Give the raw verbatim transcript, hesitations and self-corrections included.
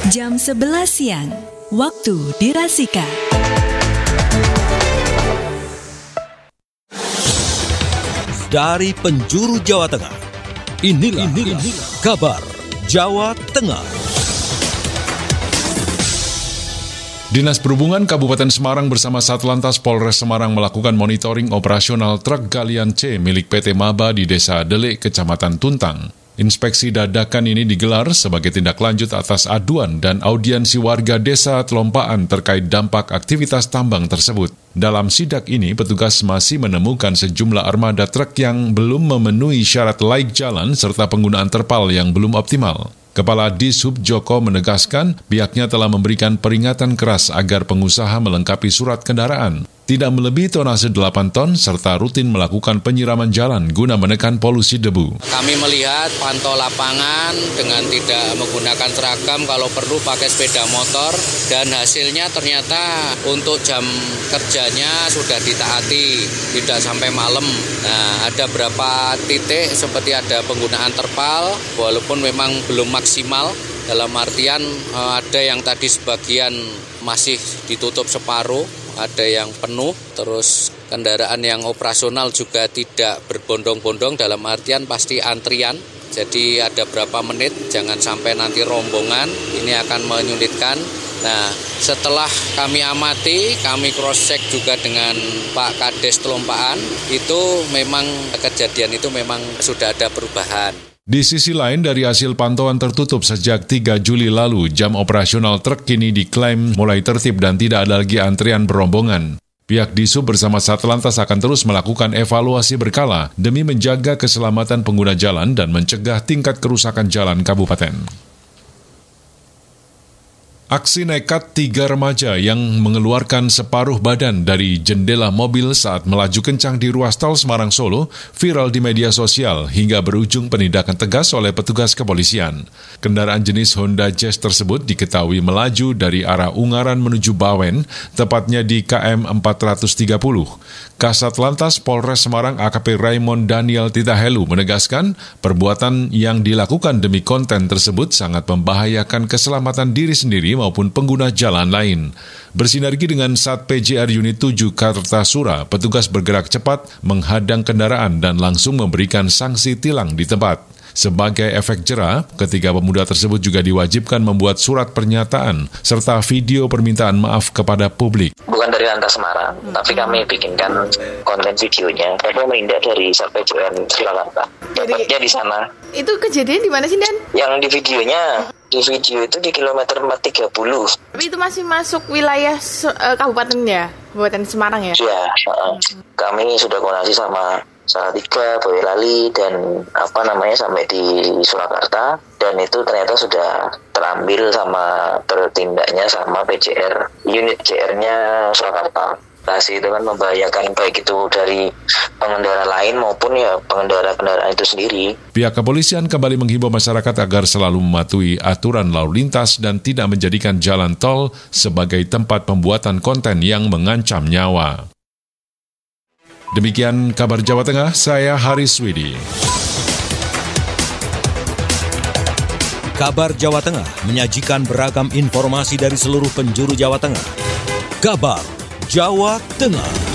jam sebelas siang, waktu di Rasika. Dari penjuru Jawa Tengah, inilah, inilah kabar Jawa Tengah. Dinas Perhubungan Kabupaten Semarang bersama Satlantas Polres Semarang melakukan monitoring operasional truk galian C milik P T Maba di Desa Delik, Kecamatan Tuntang. Inspeksi dadakan ini digelar sebagai tindak lanjut atas aduan dan audiensi warga Desa Telompaan terkait dampak aktivitas tambang tersebut. Dalam sidak ini, petugas masih menemukan sejumlah armada truk yang belum memenuhi syarat laik jalan serta penggunaan terpal yang belum optimal. Kepala Dishub Joko menegaskan pihaknya telah memberikan peringatan keras agar pengusaha melengkapi surat kendaraan, tidak melebihi tonase delapan ton, serta rutin melakukan penyiraman jalan guna menekan polusi debu. Kami melihat pantau lapangan dengan tidak menggunakan seragam, kalau perlu pakai sepeda motor, dan hasilnya ternyata untuk jam kerjanya sudah ditaati, tidak sampai malam. Nah, ada berapa titik seperti ada penggunaan terpal, walaupun memang belum maksimal, dalam artian ada yang tadi sebagian masih ditutup separuh, ada yang penuh, terus kendaraan yang operasional juga tidak berbondong-bondong, dalam artian pasti antrian. Jadi ada berapa menit, jangan sampai nanti rombongan, ini akan menyulitkan. Nah, setelah kami amati, kami cross-check juga dengan Pak Kades Telompaan, itu memang kejadian itu memang sudah ada perubahan. Di sisi lain, dari hasil pantauan tertutup sejak tiga Juli lalu, jam operasional truk kini diklaim mulai tertib dan tidak ada lagi antrian berombongan. Pihak Dishub bersama Satlantas akan terus melakukan evaluasi berkala demi menjaga keselamatan pengguna jalan dan mencegah tingkat kerusakan jalan kabupaten. Aksi nekat tiga remaja yang mengeluarkan separuh badan dari jendela mobil saat melaju kencang di ruas tol Semarang-Solo viral di media sosial hingga berujung penindakan tegas oleh petugas kepolisian. Kendaraan jenis Honda Jazz tersebut diketahui melaju dari arah Ungaran menuju Bawen, tepatnya di K M empat ratus tiga puluh. Kasat Lantas Polres Semarang A K P Raymond Daniel Titahelu menegaskan perbuatan yang dilakukan demi konten tersebut sangat membahayakan keselamatan diri sendiri maupun pengguna jalan lain. Bersinergi dengan Sat P J R Unit tujuh Kartasura, petugas bergerak cepat menghadang kendaraan dan langsung memberikan sanksi tilang di tempat. Sebagai efek jera, ketiga pemuda tersebut juga diwajibkan membuat surat pernyataan serta video permintaan maaf kepada publik. Bukan dari Lantas Semarang, hmm. tapi kami bikinkan konten videonya. Saya menindak dari Sat P J R Surakarta. Dapatnya di sana. Itu kejadian di mana sih, Dan? Yang di videonya, di video itu di kilometer empat ratus tiga puluh. Tapi itu masih masuk wilayah uh, kabupaten ya? Kabupaten Semarang ya? Iya, uh, hmm. kami sudah koordinasi sama Salatiga, Boyolali, dan apa namanya sampai di Surakarta, dan itu ternyata sudah terambil sama tertindaknya sama P J R, unit J R-nya Surakarta. Kasih itu kan membahayakan baik itu dari pengendara lain maupun ya pengendara kendaraan itu sendiri. Pihak kepolisian kembali menghimbau masyarakat agar selalu mematuhi aturan lalu lintas dan tidak menjadikan jalan tol sebagai tempat pembuatan konten yang mengancam nyawa. Demikian kabar Jawa Tengah, saya Haris Widi. Kabar Jawa Tengah menyajikan beragam informasi dari seluruh penjuru Jawa Tengah. Kabar Jawa Tengah.